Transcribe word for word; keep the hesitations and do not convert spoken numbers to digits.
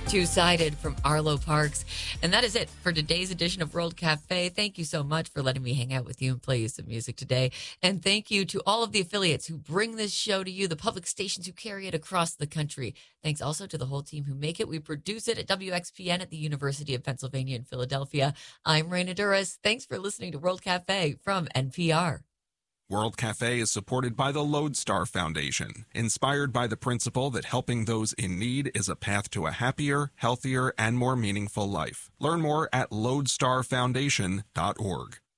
Two-Sided from Arlo Parks. And that is it for today's edition of World Cafe. Thank you so much for letting me hang out with you and play you some music today. And thank you to all of the affiliates who bring this show to you, the public stations who carry it across the country. Thanks also to the whole team who make it. We produce it at W X P N at the University of Pennsylvania in Philadelphia. I'm Raina Duras. Thanks for listening to World Cafe from N P R. World Cafe is supported by the Lodestar Foundation, inspired by the principle that helping those in need is a path to a happier, healthier, and more meaningful life. Learn more at lodestar foundation dot org.